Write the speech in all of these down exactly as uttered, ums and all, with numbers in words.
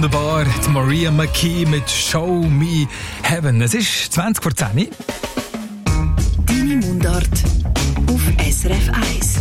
wunderbar. Die Maria McKee mit «Show Me Heaven». Es ist zwanzig vor zehn. Deine Mundart auf S R F eins.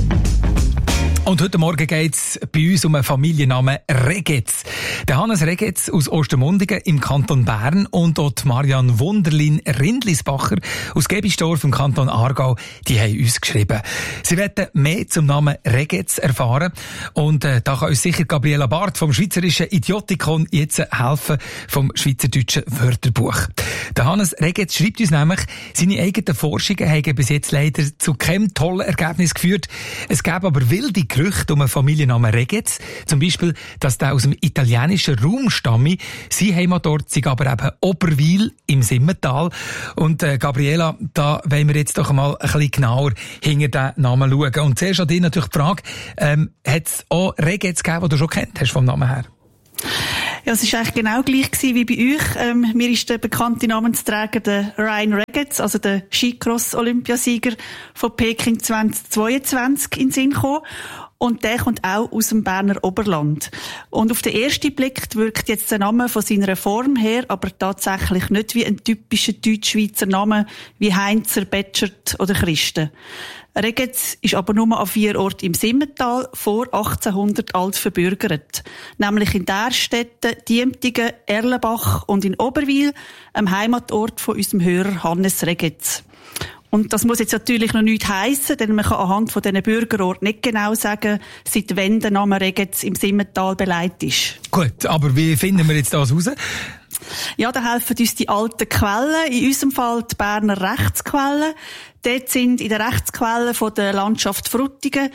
Und heute Morgen geht es bei uns um einen Familiennamen Regetz. Der Hannes Regetz aus Ostermundigen im Kanton Bern und dort Marianne Wunderlin Rindlisbacher aus Gebisdorf im Kanton Aargau, die haben uns geschrieben. Sie wollen mehr zum Namen Regetz erfahren und äh, da kann uns sicher Gabriela Barth vom Schweizerischen Idiotikon jetzt helfen vom Schweizerdeutschen Wörterbuch. Der Hannes Regetz schreibt uns nämlich, seine eigenen Forschungen haben bis jetzt leider zu keinem tollen Ergebnis geführt. Es gäbe aber wilde Gerüchte um einen Familiennamen Regetz. Zum Beispiel, dass der aus dem italienischen Raum stamme. Sie Heimatort sind aber eben Oberwil im Simmental. Und äh, Gabriela, da wollen wir jetzt doch mal ein bisschen genauer hinter den Namen schauen. Und zuerst an dich natürlich die Frage, ähm, hat es auch Regetz gegeben, die du schon kennt hast vom Namen her? Ja, es war eigentlich genau gleich wie bei euch. Ähm, mir ist der bekannte Namensträger der Ryan Regetz, also der Skicross-Olympiasieger von Peking zweitausendzweiundzwanzig in den Sinn gekommen. Und der kommt auch aus dem Berner Oberland. Und auf den ersten Blick wirkt jetzt der Name von seiner Form her aber tatsächlich nicht wie ein typischer Deutschschweizer Name wie Heinzer, Betschert oder Christen. Regetz ist aber nur an vier Orten im Simmental vor achtzehnhundert alt verbürgert. Nämlich in Därstetten, Diemtigen, Erlenbach und in Oberwil, einem Heimatort von unserem Hörer Hannes Regetz. Und das muss jetzt natürlich noch nichts heissen, denn man kann anhand von diesen Bürgerorten nicht genau sagen, seit wann der Name Regetz im Simmental beleidigt ist. Gut, aber wie finden wir jetzt das raus? Ja, da helfen uns die alten Quellen, in unserem Fall die Berner Rechtsquellen. Dort sind in der Rechtsquelle von der Landschaft Frutigen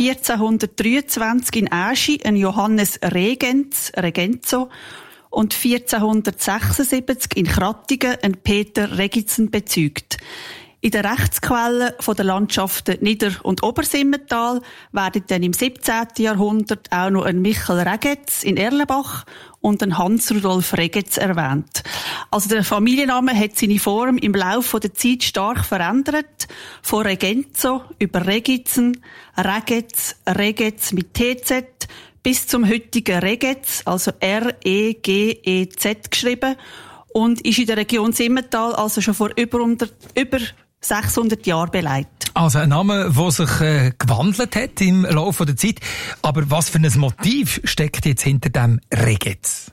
vierzehnhundertdreiundzwanzig in Äschi ein Johannes Regenz, Regenzo, und vierzehnhundertsechsundsiebzig in Krattigen ein Peter Regitzen bezeugt. In der Rechtsquelle von der Landschaften Nieder- und Obersimmental werden dann im siebzehnten Jahrhundert auch noch ein Michel Regetz in Erlenbach und ein Hans-Rudolf Regetz erwähnt. Also der Familienname hat seine Form im Laufe der Zeit stark verändert. Von Regenzo über Regitzen, Regetz, Regetz mit T Z bis zum heutigen Regetz, also R E G E Z geschrieben, und ist in der Region Simmental also schon vor über, über sechshundert Jahren beleidigt. Also ein Name, der sich äh, gewandelt hat im Laufe der Zeit. Aber was für ein Motiv steckt jetzt hinter dem Regetz?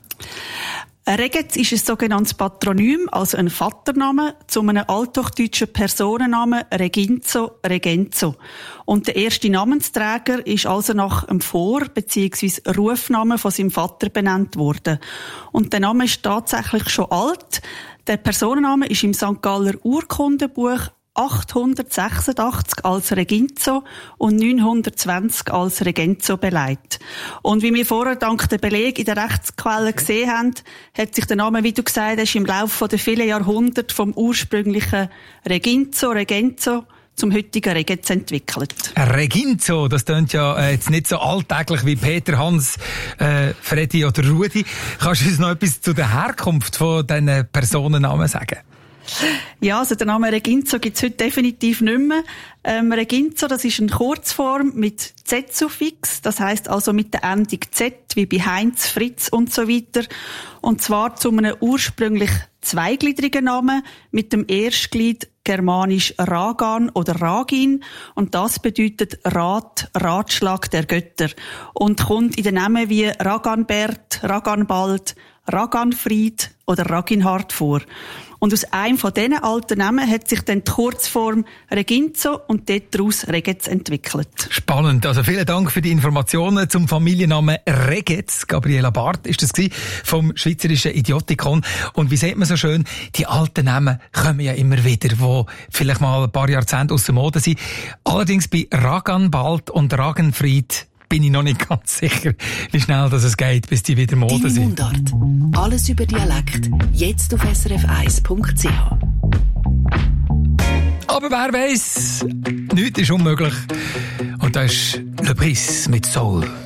Regetz ist ein sogenanntes Patronym, also ein Vatername, zu einem althochdeutschen Personennamen Reginzo, Regenzo. Und der erste Namensträger ist also nach einem Vor- bzw. Rufnamen von seinem Vater benannt worden. Und der Name ist tatsächlich schon alt. Der Personenname ist im Sankt Galler Urkundenbuch achthundertsechsundachtzig als Reginzo und neunhundertzwanzig als Regenzo beleidigt. Und wie wir vorher dank der Beleg in der Rechtsquelle gesehen haben, hat sich der Name, wie du gesagt hast, im Laufe der vielen Jahrhunderte vom ursprünglichen Reginzo, Regenzo zum heutigen Regetz entwickelt. Reginzo, das klingt ja äh, jetzt nicht so alltäglich wie Peter, Hans, äh, Freddy oder Rudi. Kannst du uns noch etwas zu der Herkunft von diesen Personennamen sagen? Ja, also der Name Reginzo gibt's heute definitiv nicht mehr. Ähm, Reginzo, das ist eine Kurzform mit Z-Suffix, das heisst also mit der Endung Z, wie bei Heinz, Fritz und so weiter. Und zwar zu einem ursprünglich zweigliedrigen Namen mit dem Erstglied germanisch Ragan oder Ragin, und das bedeutet Rat, Ratschlag der Götter, und kommt in den Namen wie Raganbert, Raganbald, Raganfried oder Raginhard vor. Und aus einem von diesen alten Namen hat sich dann die Kurzform Reginzo und daraus Regetz entwickelt. Spannend. Also vielen Dank für die Informationen zum Familiennamen Regetz. Gabriela Barth ist das gewesen, vom Schweizerischen Idiotikon. Und wie sieht man so schön, die alten Namen kommen ja immer wieder, die vielleicht mal ein paar Jahrzehnte aus der Mode sind. Allerdings bei Raganbald und Ragenfried bin ich noch nicht ganz sicher, wie schnell das es geht, bis die wieder Mode sind. Mundart. Alles über Dialekt. Jetzt auf S R F eins Punkt C H. Aber wer weiss, nichts ist unmöglich. Und das ist Le Bris mit Soul.